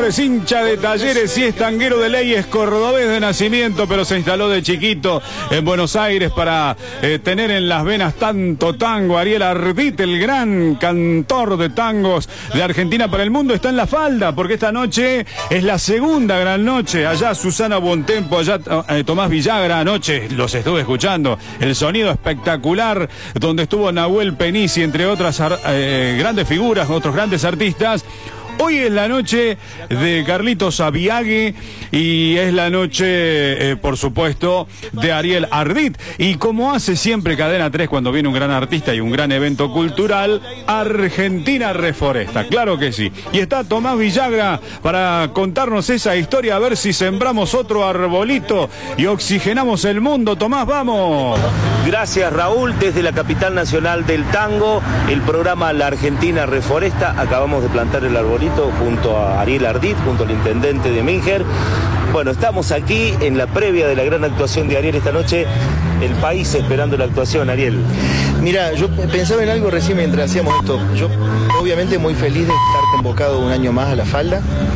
hombre es hincha de Talleres y es tanguero de ley, es cordobés de nacimiento, pero se instaló de chiquito en Buenos Aires para tener en las venas tanto tango. Ariel Ardit, el gran cantor de tangos de Argentina para el mundo, está en La Falda, porque esta noche es la segunda gran noche. Allá Susana Bontempo, allá Tomás Villagra, anoche los estuve escuchando. El sonido espectacular, donde estuvo Nahuel Penici, entre otras grandes figuras, otros grandes artistas. Hoy es la noche de Carlitos Abiague y es la noche, por supuesto, de Ariel Ardit. Y como hace siempre Cadena 3 cuando viene un gran artista y un gran evento cultural, Argentina Reforesta, claro que sí. Y está Tomás Villagra para contarnos esa historia, a ver si sembramos otro arbolito y oxigenamos el mundo. Tomás, vamos. Gracias, Raúl, desde la capital nacional del tango, el programa La Argentina Reforesta. Acabamos de plantar el arbolito junto a Ariel Ardit, junto al intendente de Minher. Bueno, estamos aquí en la previa de la gran actuación de Ariel esta noche. El país esperando la actuación, Ariel. Mira, yo pensaba en algo recién mientras hacíamos esto. Yo obviamente muy feliz de estar convocado un año más a La Falda.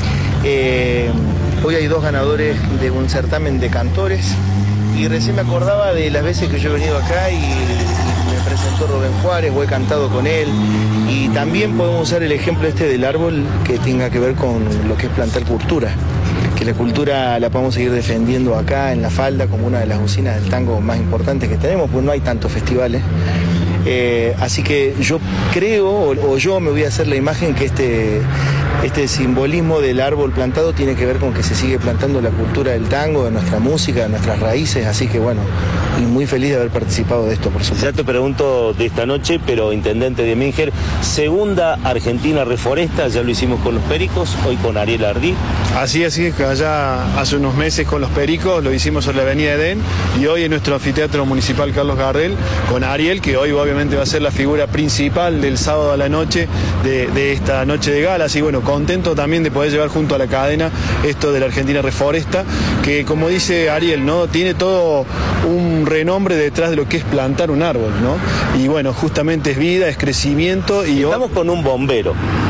Hoy hay 2 ganadores de un certamen de cantores y recién me acordaba de las veces que yo he venido acá y me presentó Rubén Juárez, o he cantado con él, y también podemos usar el ejemplo este del árbol que tenga que ver con lo que es plantar cultura, que la cultura la podemos seguir defendiendo acá en La Falda como una de las usinas del tango más importantes que tenemos, pues no hay tantos festivales. Así que yo creo, o yo me voy a hacer la imagen que este simbolismo del árbol plantado tiene que ver con que se sigue plantando la cultura del tango, de nuestra música, de nuestras raíces, así que bueno, y muy feliz de haber participado de esto, por supuesto. Ya te pregunto de esta noche, pero intendente de Minher, segunda Argentina Reforesta, ya lo hicimos con los Pericos, hoy con Ariel Ardit. Así es, allá hace unos meses con los Pericos lo hicimos sobre la avenida Edén, y hoy en nuestro anfiteatro municipal Carlos Gardel con Ariel, que hoy obviamente va a ser la figura principal del sábado a la noche de esta noche de gala. Así bueno, contento también de poder llevar junto a la cadena esto de la Argentina Reforesta, que como dice Ariel, ¿no? Tiene todo un renombre detrás de lo que es plantar un árbol, ¿no? Y bueno, justamente es vida, es crecimiento. Y estamos con un bombero,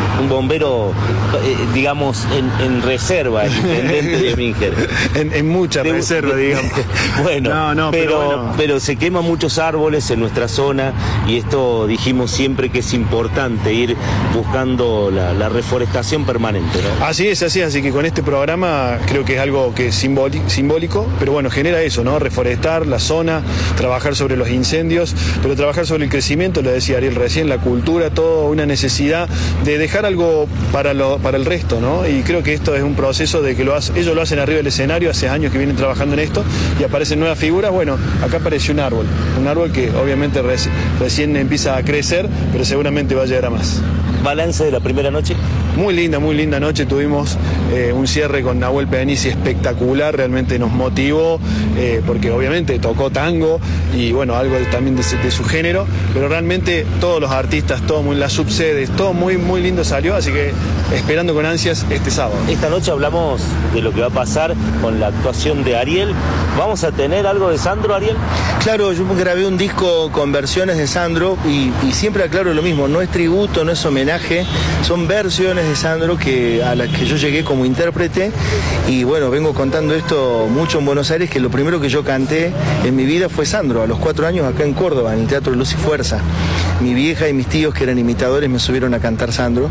digamos, en reserva, el intendente de Minher. en mucha reserva, digamos. Bueno, pero se queman muchos árboles en nuestra zona, y esto dijimos siempre que es importante ir buscando la reforestación permanente, ¿no? Así es, así que con este programa creo que es algo que es simbólico, pero bueno, genera eso, ¿no? Reforestar la zona, trabajar sobre los incendios, pero trabajar sobre el crecimiento, lo decía Ariel recién, la cultura, toda una necesidad de dejar algo para el resto, ¿no? Y creo que esto es un proceso de que ellos lo hacen arriba del escenario, hace años que vienen trabajando en esto, y aparecen nuevas figuras. Bueno, acá apareció un árbol que obviamente recién empieza a crecer, pero seguramente va a llegar a más. ¿Balance de la primera noche? Muy linda noche, tuvimos un cierre con Nahuel Penici espectacular, realmente nos motivó, porque obviamente tocó tango y bueno, algo también de su género, pero realmente todos los artistas, las subsedes, todo muy lindo salió, así que esperando con ansias este sábado. Esta noche hablamos de lo que va a pasar con la actuación de Ariel. ¿Vamos a tener algo de Sandro, Ariel? Claro, yo grabé un disco con versiones de Sandro y siempre aclaro lo mismo, no es tributo, no es homenaje, son versiones de Sandro a las que yo llegué como intérprete, y bueno, vengo contando esto mucho en Buenos Aires, que lo primero que yo canté en mi vida fue Sandro, a los 4 años acá en Córdoba, en el Teatro Luz y Fuerza. Mi vieja y mis tíos, que eran imitadores, me subieron a cantar Sandro,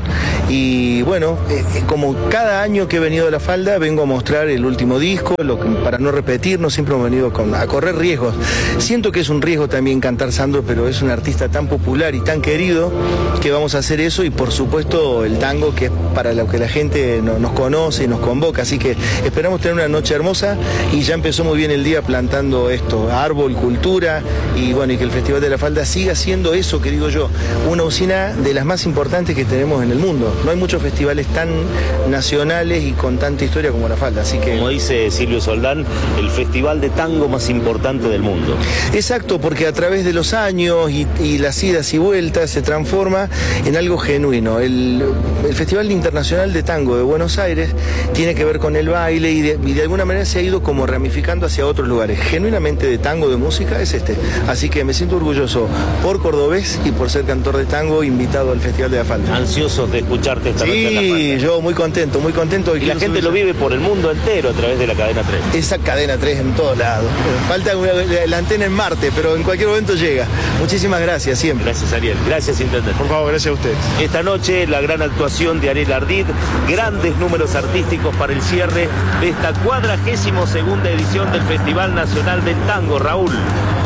y bueno, como cada año que he venido a La Falda, vengo a mostrar el último disco, para no repetirnos, siempre hemos venido a correr riesgos. Siento que es un riesgo también cantar Sandro, pero es un artista tan popular y tan querido que vamos a hacer eso, y por supuesto el tango, que es para lo que la gente nos conoce y nos convoca, así que esperamos tener una noche hermosa, y ya empezó muy bien el día plantando esto, árbol, cultura, y bueno, y que el Festival de La Falda siga siendo eso que digo yo, una usina de las más importantes que tenemos en el mundo. No hay muchos festivales tan nacionales y con tanta historia como La Falda, así que... Como dice Silvio Soldán, el festival de tango más importante del mundo. Exacto, porque a través de los años y las idas y vueltas se transforma en algo genuino. El Festival Internacional de Tango de Buenos Aires tiene que ver con el baile y de alguna manera se ha ido como ramificando hacia otros lugares. Genuinamente de tango, de música, es este. Así que me siento orgulloso por cordobés y por ser cantor de tango, invitado al Festival de Asfalto. Ansiosos de escucharte esta noche en la falda. Sí, yo muy contento, muy contento. Y la gente lo vive por el mundo entero a través de la Cadena 3. Esa Cadena 3 en todos lados. Falta la antena en Marte, pero en cualquier momento llega. Muchísimas gracias, siempre. Gracias, Ariel. Gracias, intendente. Por favor, gracias a ustedes. Esta noche la gran actuación de Ariel Ardit, grandes números artísticos para el cierre de esta 42ª edición del Festival Nacional del Tango, Raúl.